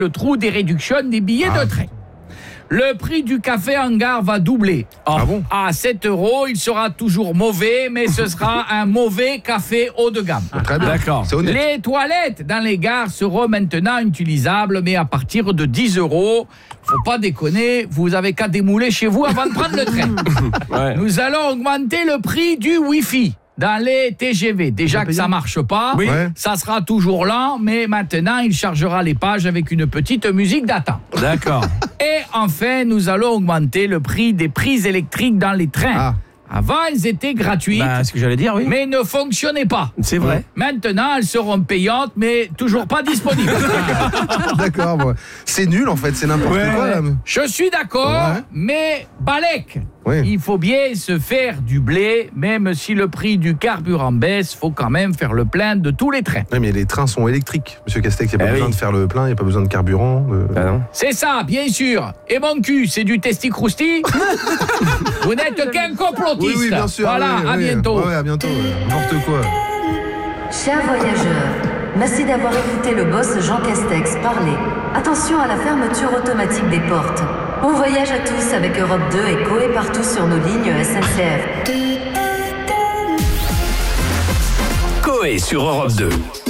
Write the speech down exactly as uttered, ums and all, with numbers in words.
le trou des réductions des billets ah. de train. Le prix du café en gare va doubler. Oh, ah bon à sept euros, il sera toujours mauvais, mais ce sera un mauvais café haut de gamme. Ah, très bien. D'accord. Les toilettes dans les gares seront maintenant utilisables, mais à partir de dix euros. Faut pas déconner, vous avez qu'à démouler chez vous avant de prendre le train. Ouais. Nous allons augmenter le prix du Wi-Fi dans les T G V. Déjà que ça marche pas, oui. ça sera toujours lent, mais maintenant, il chargera les pages avec une petite musique d'attente. D'accord. Et enfin, nous allons augmenter le prix des prises électriques dans les trains. Ah. Avant, elles étaient gratuites, bah, ce que j'allais dire, oui. mais ne fonctionnaient pas. C'est vrai. Maintenant, elles seront payantes, mais toujours pas disponibles. D'accord, bon. C'est nul en fait, c'est n'importe ouais, quoi. Là. Je suis d'accord, ouais. mais Balek, oui. il faut bien se faire du blé, même si le prix du carburant baisse, faut quand même faire le plein de tous les trains. Oui, mais les trains sont électriques, Monsieur Castex, il n'y a pas eh besoin oui. de faire le plein, il n'y a pas besoin de carburant. De... Ah non. C'est ça, bien sûr. Et mon cul, c'est du testi-crousti. Vous n'êtes qu'un complotiste. Oui, oui, bien sûr. Voilà, oui, à oui. bientôt. Ouais, à bientôt. N'importe quoi. Chers voyageurs, merci d'avoir écouté le boss Jean Castex parler. Attention à la fermeture automatique des portes. Bon voyage à tous avec Europe deux et Coé partout sur nos lignes S N C F. Coé sur Europe deux.